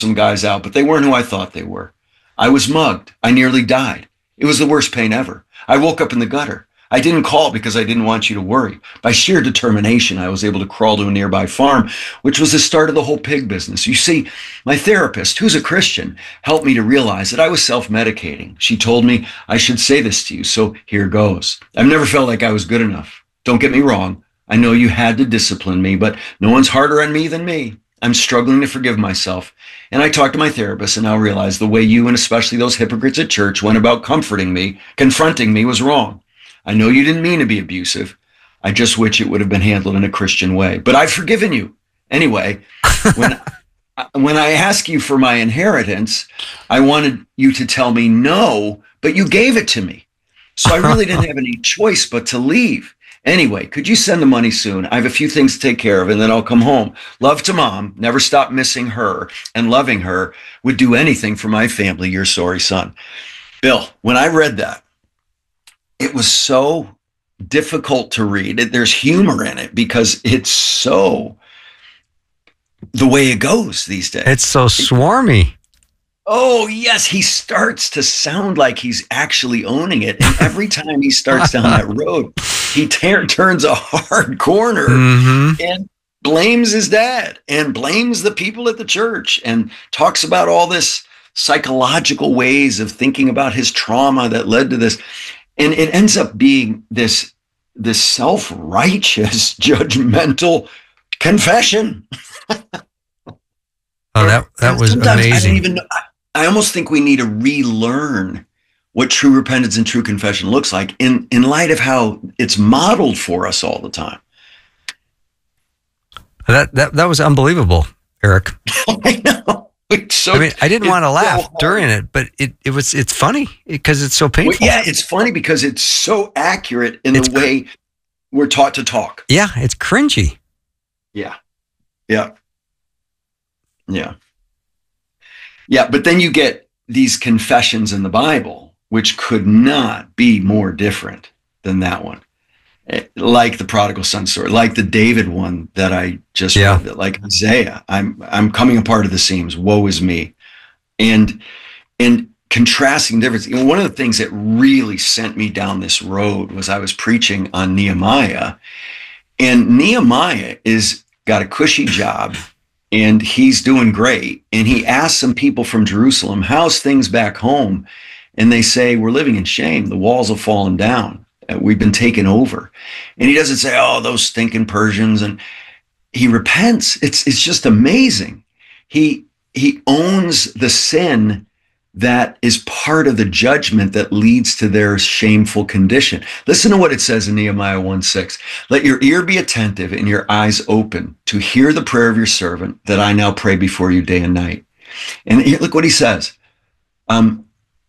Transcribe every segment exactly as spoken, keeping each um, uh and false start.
some guys out, but they weren't who I thought they were. I was mugged. I nearly died. It was the worst pain ever. I woke up in the gutter. I didn't call because I didn't want you to worry. By sheer determination, I was able to crawl to a nearby farm, which was the start of the whole pig business. You see, my therapist, who's a Christian, helped me to realize that I was self-medicating. She told me I should say this to you, so here goes. I've never felt like I was good enough. Don't get me wrong. I know you had to discipline me, but no one's harder on me than me. I'm struggling to forgive myself. And I talked to my therapist and now realize the way you and especially those hypocrites at church went about comforting me, confronting me was wrong. I know you didn't mean to be abusive. I just wish it would have been handled in a Christian way. But I've forgiven you. Anyway, when, when I asked you for my inheritance, I wanted you to tell me no, but you gave it to me. So I really didn't have any choice but to leave. Anyway, could you send the money soon? I have a few things to take care of, and then I'll come home. Love to Mom. Never stop missing her and loving her. Would do anything for my family. Your sorry son. Bill, when I read that, it was so difficult to read. There's humor in it because it's so the way it goes these days. It's so swarmy. Oh, yes. He starts to sound like he's actually owning it. And every time he starts down that road, he ter- turns a hard corner mm-hmm. and blames his dad and blames the people at the church and talks about all this psychological ways of thinking about his trauma that led to this. And it ends up being this, this self-righteous, judgmental confession. Oh, that, that was Sometimes amazing. I don't even know. I, I almost think we need to relearn what true repentance and true confession looks like in, in light of how it's modeled for us all the time. That that that was unbelievable, Eric. I know. It's so, I mean, I didn't want to laugh so during it, but it, it was it's funny because it's so painful. Well, yeah, it's funny because it's so accurate in it's the way cr- we're taught to talk. Yeah, it's cringy. Yeah. Yeah. Yeah. Yeah, but then you get these confessions in the Bible, which could not be more different than that one. Like the prodigal son story, like the David one that I just yeah. read, like Isaiah, I'm I'm coming apart of the seams, woe is me. And and contrasting difference. You know, one of the things that really sent me down this road was I was preaching on Nehemiah, and Nehemiah is got a cushy job. And he's doing great. And he asked some people from Jerusalem, how's things back home? And they say, we're living in shame. The walls have fallen down. We've been taken over. And he doesn't say, oh, those stinking Persians. And he repents. It's it's just amazing. He he owns the sin that is part of the judgment that leads to their shameful condition. Listen to what it says in Nehemiah one six. Let your ear be attentive and your eyes open to hear the prayer of your servant that I now pray before you day and night. And here, look what he says. Um,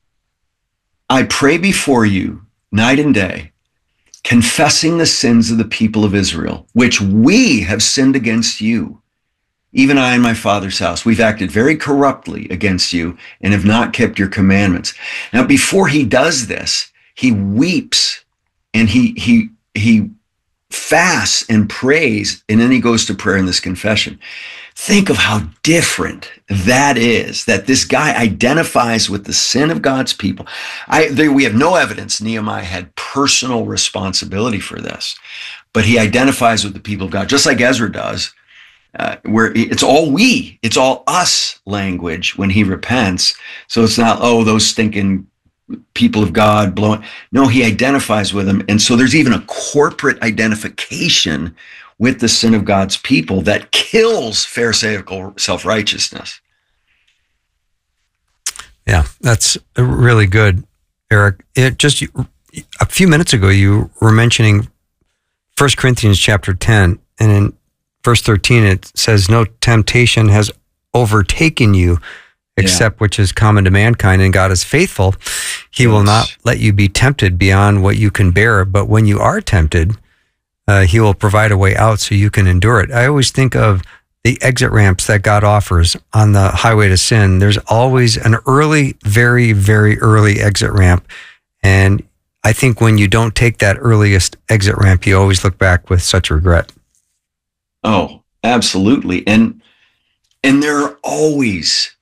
I pray before you night and day, confessing the sins of the people of Israel, which we have sinned against you. Even I and my father's house, we've acted very corruptly against you and have not kept your commandments. Now, before he does this, he weeps and he he he fasts and prays, and then he goes to prayer in this confession. Think of how different that is, that this guy identifies with the sin of God's people. I, there, we have no evidence Nehemiah had personal responsibility for this, but he identifies with the people of God, just like Ezra does. Uh, where it's all we, it's all us language when he repents. So it's not, oh, those stinking people of God blowing. No, he identifies with them. And so there's even a corporate identification with the sin of God's people that kills Pharisaical self-righteousness. Yeah, that's really good, Eric. It just a few minutes ago, you were mentioning First Corinthians chapter ten, and in verse thirteen, it says, no temptation has overtaken you except yeah. which is common to mankind, and God is faithful. He yes. will not let you be tempted beyond what you can bear, but when you are tempted, uh, he will provide a way out so you can endure it. I always think of the exit ramps that God offers on the highway to sin. There's always an early, very, very early exit ramp, and I think when you don't take that earliest exit ramp, you always look back with such regret. Oh, absolutely. And and there are always